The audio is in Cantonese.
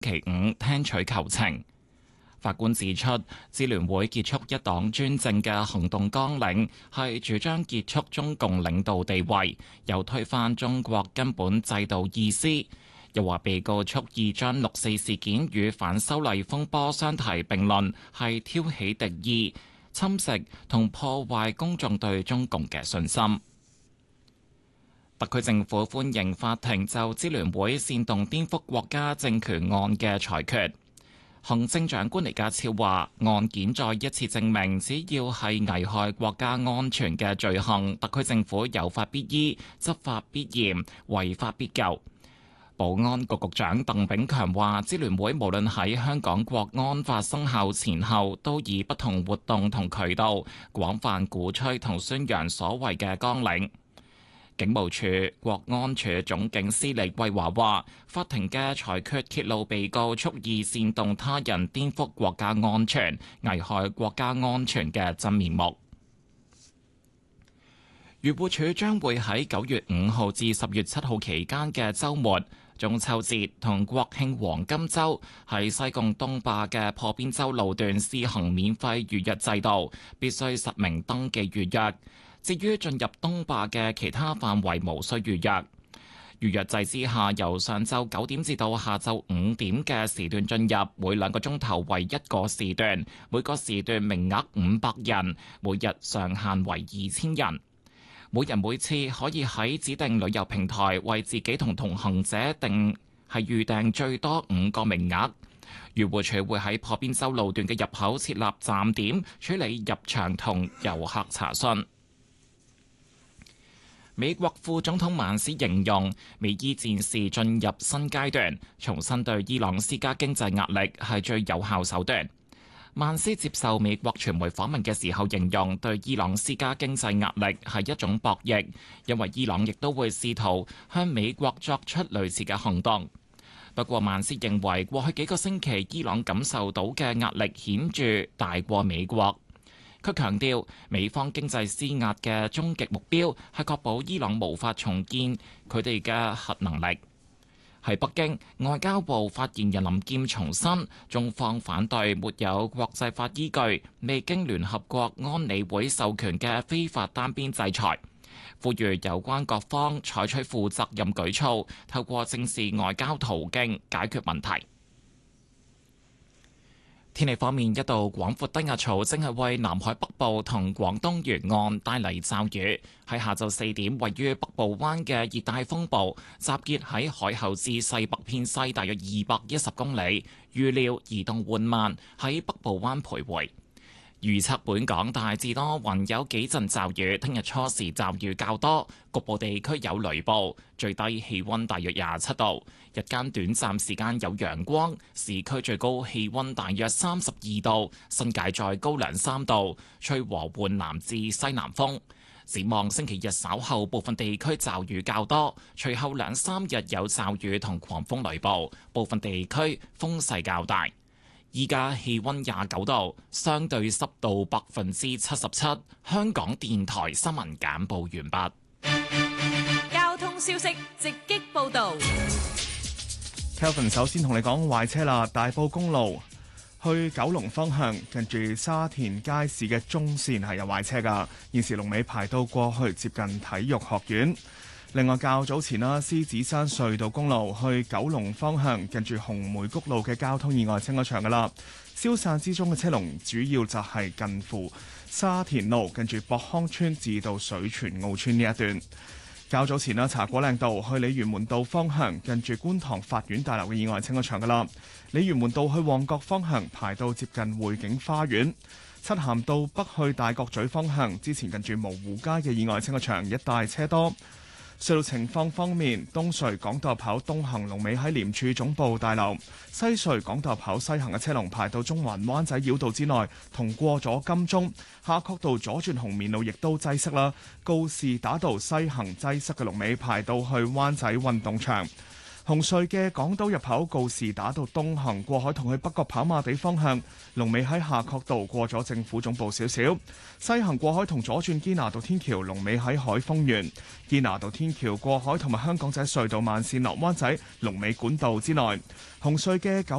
期五聽取求情。法官指出，支聯會結束一黨專政嘅行動綱領係主張結束中共領導地位，又推翻中國根本制度意思。又話被告蓄意將六四事件與反修例風波相提並論，係挑起敵意、侵蝕同破壞公眾對中共嘅信心。特區政府歡迎法庭就支聯會煽動顛覆國家政權案嘅裁決。行政長官李家超話：案件再一次證明，只要係危害國家安全嘅罪行，特區政府有法必依、執法必嚴、違法必究。保安局局長鄧炳強話：支聯會無論喺香港國安法生效前後，都以不同活動同渠道廣泛鼓吹同宣揚所謂嘅綱領。警務處國安處總警司李桂華話：法庭嘅裁決揭露被告蓄意煽動他人顛覆國家安全、危害國家安全嘅真面目。漁護署將會喺9月5號至10月7號期間嘅週末、中秋節同國慶黃金週，喺西貢東壩嘅破邊洲路段試行免費預約制度，必須實名登記預約。至於進入東壩嘅其他範圍，無需預約。預約制之下，由上晝9點至到下晝5點嘅時段進入，每2個鐘頭為1個時段，每個時段名額500人，每日上限為2000人。每人每次可以喺指定旅遊平台為自己同同行者預訂最多5個名額。漁護署會喺破邊洲路段嘅入口設立站點，處理入場同遊客查詢。美國副總統曼斯形容美伊戰事進入新階段，重新對伊朗施加經濟壓力係最有效手段。曼斯接受美國傳媒訪問嘅時候形容，對伊朗施加經濟壓力係一種博弈，因為伊朗亦都會試圖向美國作出類似嘅行動。不過，曼斯認為過去幾個星期伊朗感受到嘅壓力顯著大過美國。佢強調，美方經濟施壓嘅終極目標係確保伊朗無法重建佢哋嘅核能力。喺北京，外交部發言人林劍重申，中方反對沒有國際法依據、未經聯合國安理會授權嘅非法單邊制裁，呼籲有關各方採取負責任舉措，透過正視外交途徑解決問題。天氣方面，一道廣闊低壓槽正係為南海北部同廣東沿岸帶嚟驟雨。喺下晝4點，位於北部灣嘅熱帶風暴集結喺海口至西北偏西大約210公里，預料移動緩慢，喺北部灣徘徊。預測本港大致多雲，有幾陣驟雨。聽日初時驟雨較多，局部地區有雷暴。最低氣溫大約27度，日間短暫時間有陽光。市區最高氣溫大約32度，新界再高2-3度。吹和緩南至西南風。展望星期日稍後部分地區驟雨較多，隨後2-3日有驟雨同狂風雷暴，部分地區風勢較大。依家氣溫29度，相對濕度77%。香港電台新聞簡報完畢。 交通消息直擊報導。 Kelvin 首先同你講壞車啦，大埔公路去九龍方向，近住沙田街市嘅中線係有壞車㗎，現時龍尾排到過去接近體育學院。另外較早前啦，獅子山隧道公路去九龍方向，近住紅梅谷路嘅交通意外清咗場㗎啦。消散之中嘅車龍主要就係近乎沙田路近住博康村至到水泉澳村呢一段。較早前啦，茶果嶺道去鯉魚門道方向，近住觀塘法院大樓嘅意外清咗場㗎啦。鯉魚門道去旺角方向排到接近匯景花園。漆咸道北去大角咀方向，之前近住蕪湖街嘅意外清咗場，一帶車多。隧道情況方面，東隧港島入口東行龍尾喺廉署總部大樓；西隧港島入口西行嘅車龍排到中環灣仔繞道之內，同過咗金鐘。夏慤道左轉紅棉路亦都擠塞啦。告士打道西行擠塞嘅龍尾排到去灣仔運動場。 紅隧嘅港島入口告士打道東行過海同去北角跑馬地方向，龍尾喺夏慤道過咗政府總部少少；西行過海同左轉堅拿道天橋，龍尾喺海峰園；堅拿道天橋過海同埋香港仔隧道慢線落灣仔，龍尾管道之內。紅隧嘅九